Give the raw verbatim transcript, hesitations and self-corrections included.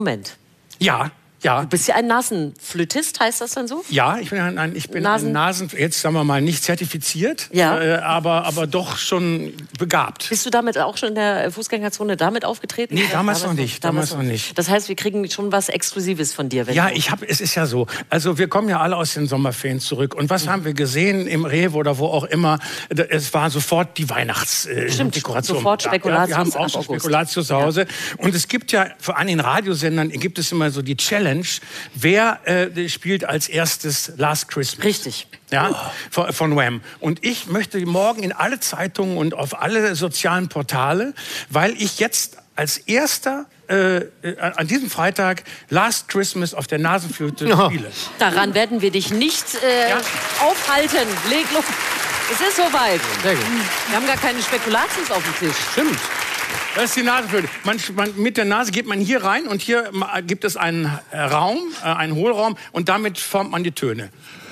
Moment. Ja, ja. Du bist ja ein Nasenflötist, heißt das dann so? Ja, ich bin ein, ein, ich bin Nasen- ein Nasen... Jetzt sagen wir mal nicht zertifiziert, Ja. äh, aber, aber doch schon begabt. Bist du damit auch schon in der Fußgängerzone damit aufgetreten? Nee, damals noch nicht, damals noch nicht. Das heißt, wir kriegen schon was Exklusives von dir. Wenn Ja, du ich habe. Es ist ja so. Also wir kommen ja alle aus den Sommerferien zurück. Und was mhm. haben wir gesehen im Rewe oder wo auch immer? Es war sofort die Weihnachtsdekoration. Sofort Spekulatius. Ja, wir haben auch schon Spekulatius zu Hause. Ja. Und es gibt ja vor allem in Radiosendern gibt es immer so die Challenge. Wer äh, spielt als erstes Last Christmas? Richtig. Ja, oh. von, von Wham. Und ich möchte morgen in alle Zeitungen und auf alle sozialen Portale, weil ich jetzt als erster äh, an diesem Freitag Last Christmas auf der Nasenflöte oh. spiele. Daran werden wir dich nicht äh, ja. aufhalten. Leg los. Es ist soweit. Sehr gut. Wir haben gar keine Spekulatius auf dem Tisch. Stimmt. Das ist die Nasenflöte. Man, man, mit der Nase geht man hier rein und hier gibt es einen Raum, äh, einen Hohlraum und damit formt man die Töne.